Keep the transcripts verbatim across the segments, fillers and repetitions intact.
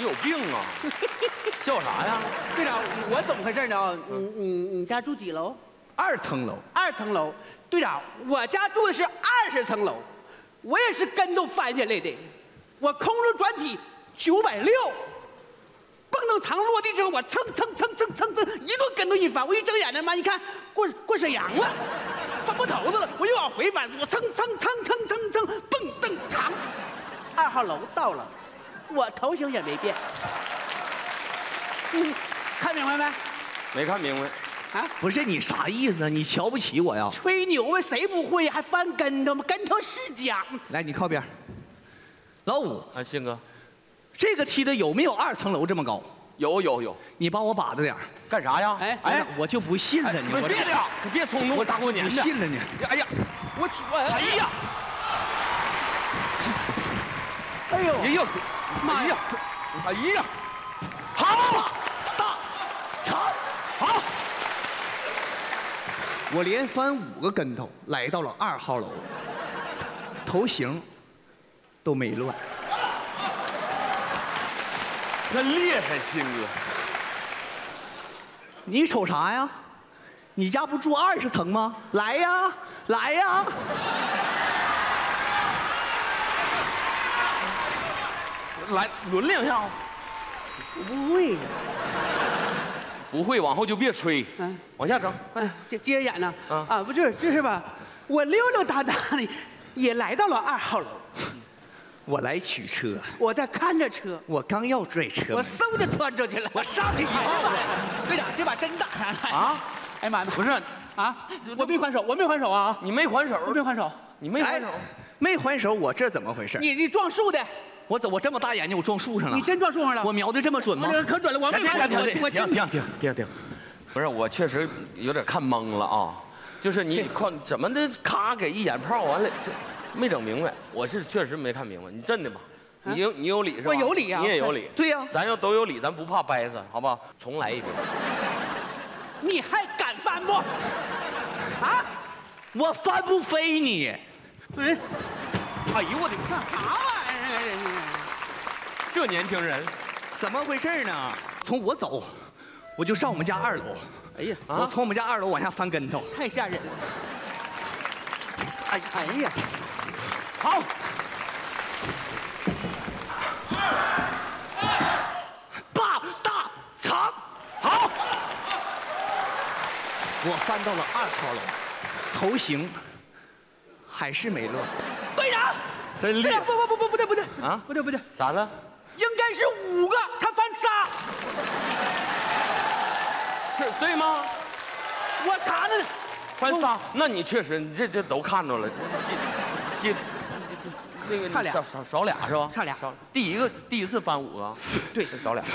有病啊！笑啥呀？ 队长，我怎么回事呢？你你你家住几楼？ 二层楼。 二层楼。队长，我家住的是二十层楼，我也是跟头翻下来的，我空中转体九百六，蹦到墙落地之后，我蹭蹭蹭蹭蹭蹭一顿跟头一翻，我一睁眼睛妈，一看过过沈阳了，翻过头子了，我又往回翻，我蹭蹭蹭蹭蹭蹭蹦蹬长，二号楼到了，我头型也没变。嗯，看明白没？ 没看明白。 啊， 不是你啥意思啊？你瞧不起我呀？ 吹牛啊，谁不会还翻跟头吗？跟头是讲。 来，你靠边。老五， 啊，信哥， 这个梯子有没有二层楼这么高？ 有有有。 你帮我把着点。 干啥呀？ 哎哎，我就不信了你。 别这样，你别冲动， 我大过年的。 不信了你。 哎呀，我我哎呀， 哎呦， 哎呀， 妈呀， 哎呀，好， 大长好。我连翻五个跟头，来到了二号楼，头型都没乱。 真厉害，信哥。 你瞅啥呀？你家不住二十层吗？来呀，来呀！ 来轮两下。 我不会呀。 不会，往后就别吹， 嗯， 往下整，快哎，接接着演呢。 啊啊，不是，这是吧？我溜溜达达的，也来到了二号楼。 我来取车， 我在看着车， 我刚要拽车我门， 嗖就窜出去了。 我上去以后， 队长，这把真打上了啊！ 哎妈呀！ 不是啊，我没还手，我没还手啊！ 你没还手， 我没还手， 你没还手， 没还手，我这怎么回事？ 你你撞树的， 我怎我这么大眼睛，我撞树上了？ 你真撞树上了？ 我瞄的这么准吗？ 可准了，我没还手，我停停停停停，不是，我确实有点看懵了啊！就是你看怎么的，咔给一眼炮完了，这没整明白，我是确实没看明白，你真的吗？你有你有理是吧？ 我有理啊， 你也有理。 对呀， 咱要都有理，咱不怕掰死，好不好？重来一遍。 你还敢翻不？啊！ 我翻不飞你！ 哎， 哎呦我的干啥玩意儿？ 这年轻人， 怎么回事呢？从我走，我就上我们家二楼。 哎呀， 我从我们家二楼往下翻跟头， 太吓人了！哎哎呀， 好。大大长好，我翻到了二号楼，头型还是没乱。 队长， 真厉害！ 队长，不不不不不对不对啊， 不对不对， 咋了？ 应该是五个，他翻仨， 是对吗？ 我查着呢。 翻仨，那你确实，你这这都看着了，这这这那个差俩少少少俩是吧？ 差俩少第一个第一次翻五个， 对， 少俩。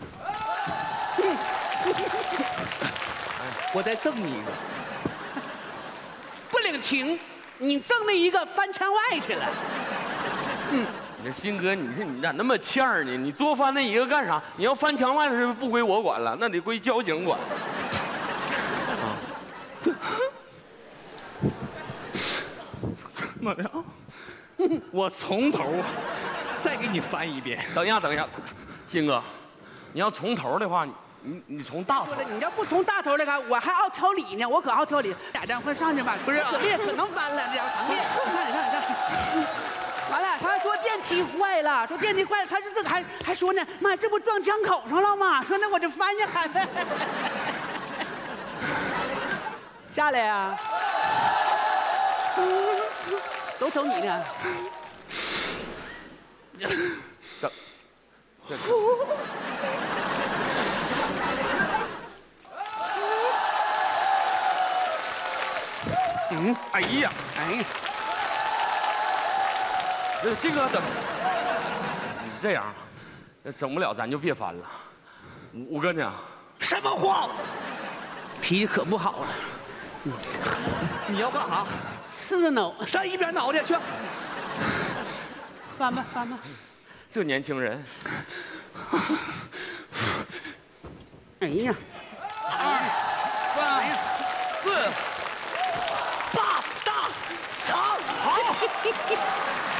我再赠你一个， 不领情，你赠那一个翻墙外去了。嗯， 你这新哥，你这你咋那么欠儿呢？你多翻那一个干啥？你要翻墙外的是不归我管了，那得归交警管。啊， 怎么了？我从头再给你翻一遍。 等一下，等一下，新哥，你要从头的话，你你从大头说了，你要不从大头来看，我还奥条理呢，我可奥条理。俩张快上去吧，不是，可厉害，可能翻了，这要强烈。看你看你看。完了，他说电梯坏了，说电梯坏了，他是这个还还说呢，妈，这不撞枪口上了吗？说那我就翻下来。下来呀、啊，都瞅你呢。 这这。嗯，哎呀， 哎呀， 这这个怎么？你这样，整不了咱就别翻了。我我跟你讲， 什么话？ 脾气可不好了。 你要干啥？ 刺挠， 上一边挠去去。 翻吧翻吧。 这年轻人， 哎呀， 二、三、四、 八大长好。